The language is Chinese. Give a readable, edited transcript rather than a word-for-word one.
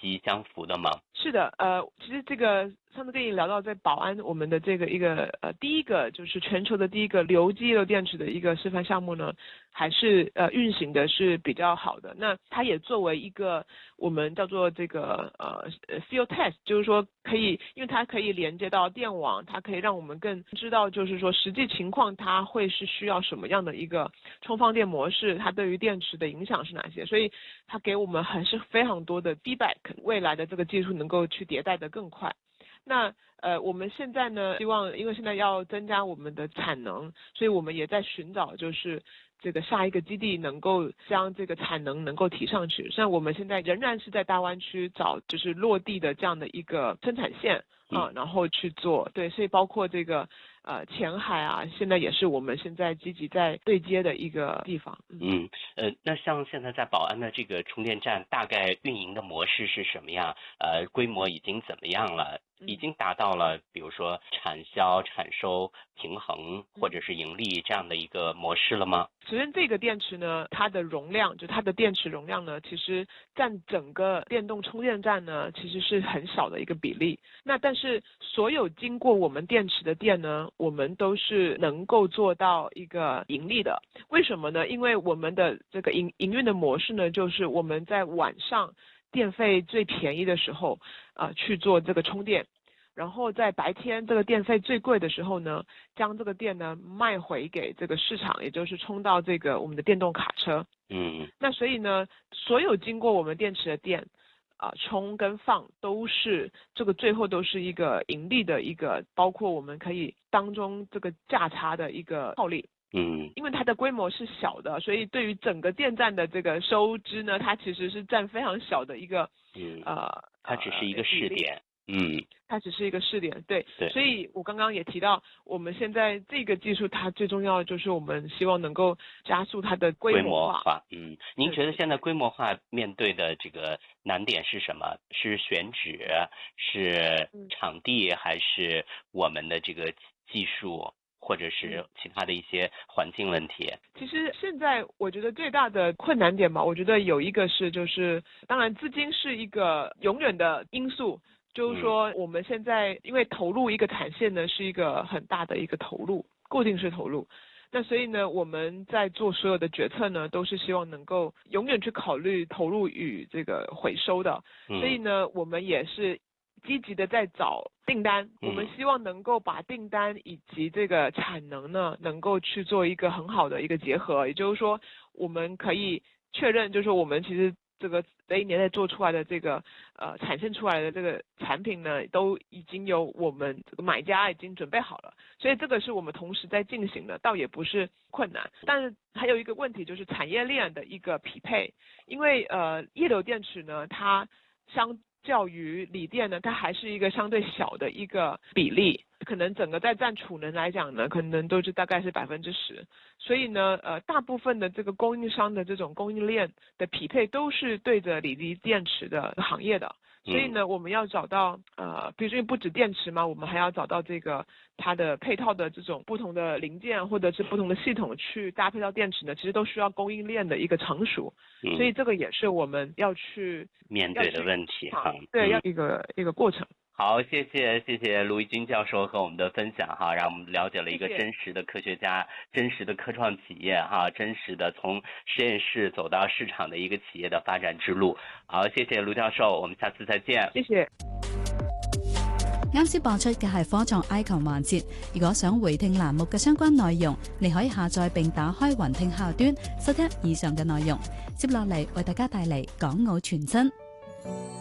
息相符的吗？ 是的，其实这个上次跟你聊到在宝安我们的这个第一个就是全球的第一个流激流电池的一个示范项目呢，还是运行的是比较好的。那它也作为一个我们叫做这个field test， 就是说可以，因为它可以连接到电网，它可以让我们更知道就是说实际情况它会是需要什么样的一个充放电模式，它对于电池的影响是哪些，所以它给我们还是非常多的 feedback， 未来的这个技术能够去迭代的更快。那我们现在呢，希望因为现在要增加我们的产能，所以我们也在寻找就是这个下一个基地能够将这个产能能够提上去。像我们现在仍然是在大湾区找就是落地的这样的一个生产线啊，然后去做。对，所以包括这个前海啊，现在也是我们现在积极在对接的一个地方。 那像现在在宝安的这个充电站，大概运营的模式是什么样？规模已经怎么样了？已经达到了比如说产销产收平衡或者是盈利这样的一个模式了吗？ 首先这个电池呢，它的容量就它的电池容量呢，其实占整个电动充电站呢，其实是很小的一个比例。那但是所有经过我们电池的电呢，我们都是能够做到一个盈利的。为什么呢？因为我们的这个营运的模式呢，就是我们在晚上电费最便宜的时候去做这个充电，然后在白天这个电费最贵的时候呢，将这个电呢卖回给这个市场，也就是充到这个我们的电动卡车。那所以呢，所有经过我们电池的电充跟放都是这个最后都是一个盈利的一个，包括我们可以当中这个价差的一个套利。因为它的规模是小的，所以对于整个电站的这个收支呢，它其实是占非常小的一个它只是一个试点。 它只是一个试点，对，所以我刚刚也提到，我们现在这个技术它最重要的就是我们希望能够加速它的规模化。 您觉得现在规模化面对的这个难点是什么？是选址，是场地，还是我们的这个技术，或者是其他的一些环境问题？ 其实现在我觉得最大的困难点嘛，我觉得有一个是就是当然资金是一个永远的因素。就是说我们现在因为投入一个产线呢是一个很大的一个投入，固定式投入，那所以呢我们在做所有的决策呢都是希望能够永远去考虑投入与这个回收的，所以呢我们也是积极的在找订单，我们希望能够把订单以及这个产能呢能够去做一个很好的一个结合，也就是说我们可以确认就是说我们其实这个这一年内做出来的这个产生出来的这个产品呢，都已经有我们这个买家已经准备好了，所以这个是我们同时在进行的，倒也不是困难。但是还有一个问题就是产业链的一个匹配，因为液流电池呢，它相较于锂电呢，它还是一个相对小的一个比例，可能整个在占储能来讲呢，可能都是大概是10%，所以呢，大部分的这个供应商的这种供应链的匹配都是对着锂离电池的行业的，所以呢，我们要找到比如说不止电池嘛，我们还要找到这个它的配套的这种不同的零件或者是不同的系统去搭配到电池呢，其实都需要供应链的一个成熟，所以这个也是我们要去面对的问题哈。 对，要一个过程。 好，谢谢卢怡君教授和我们的分享哈，让我们了解了一个真实的科学家、真实的科创企业哈，真實的從實驗室走到市場的一個企業的發展之路。好，謝謝盧教授，我們下次再見。 謝謝。 啱先播出嘅係科創 icon 環節，如果想回聽欄目嘅相關內容，你可以下載並打開雲聽客端，收聽以上嘅內容。接落嚟為大家帶嚟港澳傳真。